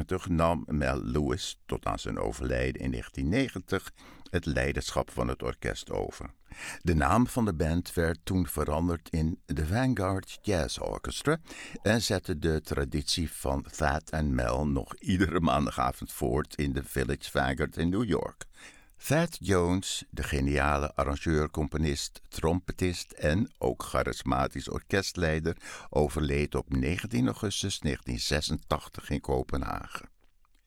1990 nam Mel Lewis tot aan zijn overlijden in 1990 het leiderschap van het orkest over. De naam van de band werd toen veranderd in The Vanguard Jazz Orchestra en zette de traditie van Thad en Mel nog iedere maandagavond voort in de Village Vanguard in New York. Thad Jones, de geniale arrangeur, componist, trompetist en ook charismatisch orkestleider, overleed op 19 augustus 1986 in Kopenhagen.